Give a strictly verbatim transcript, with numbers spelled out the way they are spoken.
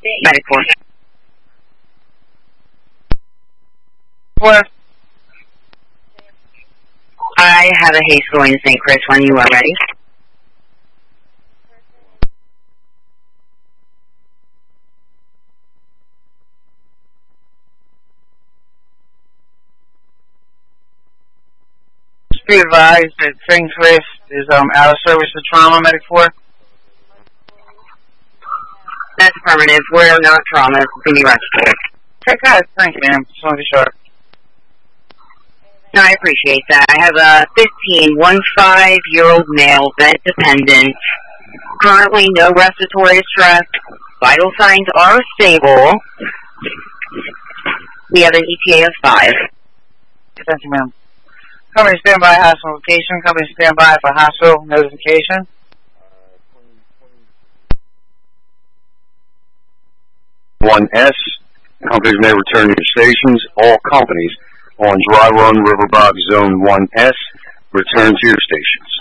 Medic four. Four. I have a haste going to Saint Chris when you are ready. Be advised that Saint Chris is um, out of service for trauma, Medic four. That's affirmative. We're not trauma. Can be registered. Okay, guys. Thank you, ma'am. Just want to be sure. No, I appreciate that. I have a fifteen, one five-year-old male, bed dependent. Currently, no respiratory distress. Vital signs are stable. We have an E T A of five. Thank you, ma'am. Company standby hospital location. Company standby for hospital notification. one S. Companies may return to your stations. All companies on Dry Run Riverbox Zone one S return to your stations.